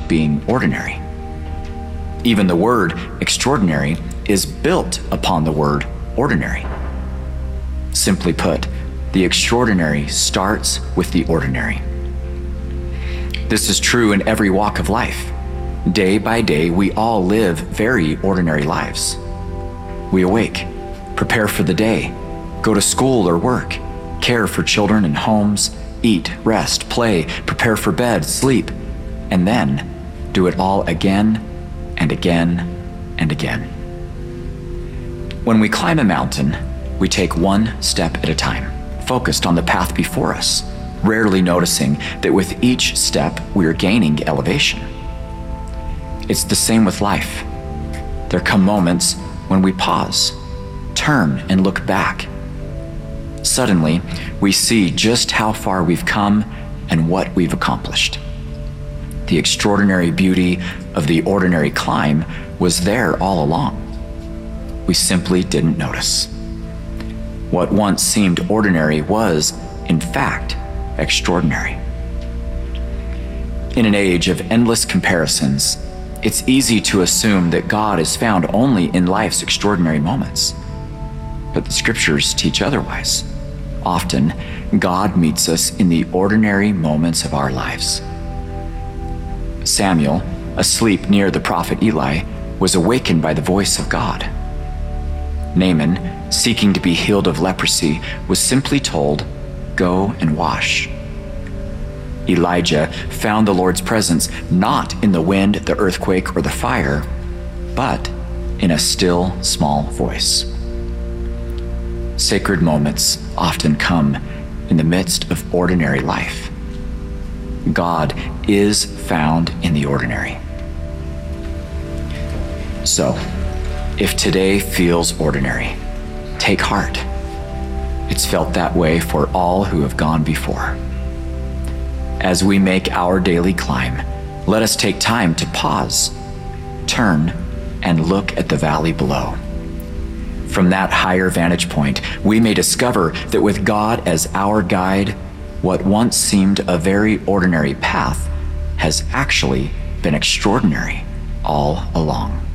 being ordinary. Even the word extraordinary is built upon the word ordinary. Simply put, the extraordinary starts with the ordinary. This is true in every walk of life. Day by day, we all live very ordinary lives. We awake, prepare for the day, go to school or work, care for children and homes, eat, rest, play, prepare for bed, sleep, and then do it all again and again and again. When we climb a mountain, we take one step at a time, focused on the path before us, rarely noticing that with each step we are gaining elevation. It's the same with life. There come moments when we pause, turn, and look back. Suddenly, we see just how far we've come and what we've accomplished. The extraordinary beauty of the ordinary climb was there all along. We simply didn't notice. What once seemed ordinary was, in fact, extraordinary. In an age of endless comparisons, it's easy to assume that God is found only in life's extraordinary moments. But the scriptures teach otherwise. Often, God meets us in the ordinary moments of our lives. Samuel, asleep near the prophet Eli, was awakened by the voice of God. Naaman, seeking to be healed of leprosy, was simply told, "Go and wash." Elijah found the Lord's presence not in the wind, the earthquake, or the fire, but in a still, small voice. Sacred moments often come in the midst of ordinary life. God is found in the ordinary. So, if today feels ordinary, take heart. It's felt that way for all who have gone before. As we make our daily climb, let us take time to pause, turn, and look at the valley below. From that higher vantage point, we may discover that with God as our guide, what once seemed a very ordinary path has actually been extraordinary all along.